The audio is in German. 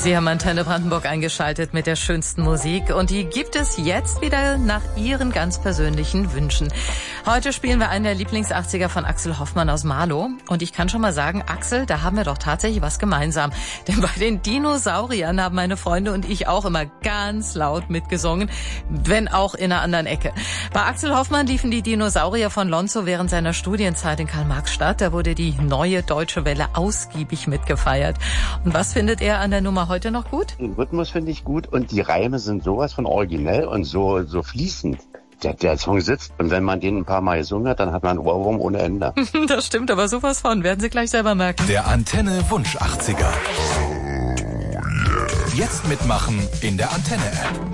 Sie haben Antenne Brandenburg eingeschaltet mit der schönsten Musik und die gibt es jetzt wieder nach Ihren ganz persönlichen Wünschen. Heute spielen wir einen der Lieblings-80er von Axel Hoffmann aus Marlow und ich kann schon mal sagen, Axel, da haben wir doch tatsächlich was gemeinsam. Denn bei den Dinosauriern haben meine Freunde und ich auch immer ganz laut mitgesungen, wenn auch in einer anderen Ecke. Bei Axel Hoffmann liefen die Dinosaurier von Lonzo während seiner Studienzeit in Karl-Marx-Stadt. Da wurde die neue Deutsche Welle ausgiebig mitgefeiert. Und was findet er an der Nummer heute noch gut? Den Rhythmus finde ich gut und die Reime sind sowas von originell und so fließend. Der Song sitzt und wenn man den ein paar Mal gesungen hat, dann hat man Ohrwurm ohne Ende. Das stimmt, aber sowas von, werden Sie gleich selber merken. Der Antenne Wunsch 80er. Jetzt mitmachen in der Antenne-App.